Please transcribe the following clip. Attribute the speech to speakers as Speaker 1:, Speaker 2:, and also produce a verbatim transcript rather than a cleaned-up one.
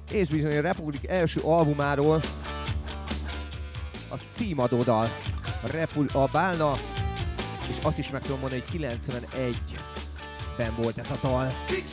Speaker 1: és bizony a Republic első albumáról a címadó dal, a, Repul- a Bálna, és azt is meg tudom mondani, hogy kilencvenegyben volt ez a dal.